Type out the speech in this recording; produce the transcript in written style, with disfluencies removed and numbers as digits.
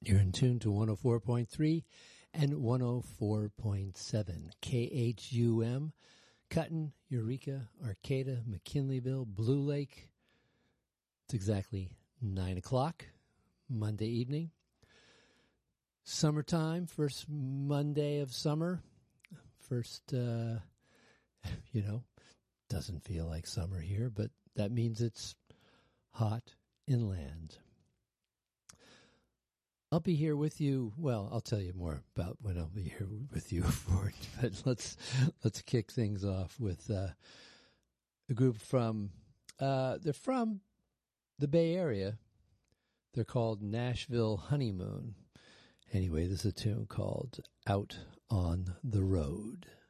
You're in tune to 104.3 and 104.7 KHUM, Cutton, Eureka, Arcata, McKinleyville, Blue Lake. It's exactly 9 o'clock, Monday evening. Summertime, first Monday of summer. First, doesn't feel like summer here, but that means it's hot inland. I'll be here with you. Well, I'll tell you more about when I'll be here with you for it. But let's kick things off with a group from they're from the Bay Area. They're called Nashville Honeymoon. Anyway, this is a tune called "Out on the Road."